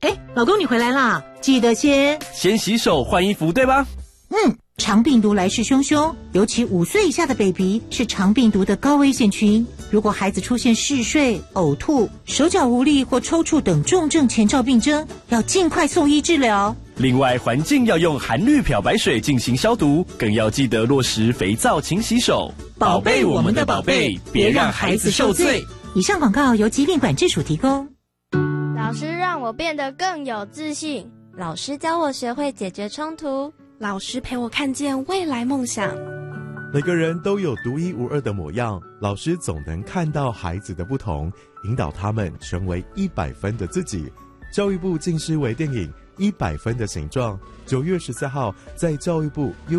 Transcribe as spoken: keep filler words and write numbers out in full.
哎，老公你回来啦，记得先先洗手换衣服，对吧？ 嗯，肠病毒来势汹汹，尤其五岁以下的 baby 是肠病毒的高危险群。如果孩子出现嗜睡、呕吐、手脚无力或抽搐等重症前兆病征，要尽快送医治疗。 另外，环境要用含氯漂白水进行消毒，更要记得落实肥皂勤洗手， 宝贝我们的宝贝，别让孩子受罪。以上广告由疾病管制署提供。 老师让我变得更有自信， 老师教我学会解决冲突， 老师陪我看见未来梦想。 每个人都有独一无二的模样，老师总能看到孩子的不同，引导他们成为一百分的自己。教育部近视微电影《一百分的形状》，九月十四号在教育部